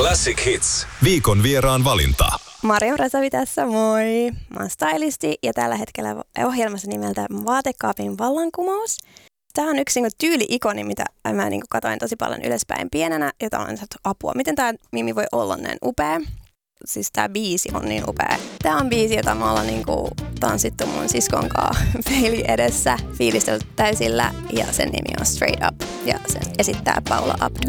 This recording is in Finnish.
Classic Hits. Viikon vieraan valinta. Marja Rasavi tässä, moi! Mä oon stylisti ja tällä hetkellä ohjelmassa nimeltä Vaatekaapin vallankumous. Tää on yksi tyyli-ikoni, mitä mä katoin tosi paljon ylöspäin pienenä, jota on saatu apua. Miten tää Mimi voi olla näin upea? Siis tää biisi on niin upea. Tää on biisi, jota me ollaan tanssittu mun siskon kanssa peili edessä, fiilistelty täysillä, ja sen nimi on Straight Up, ja sen esittää Paula Abdul.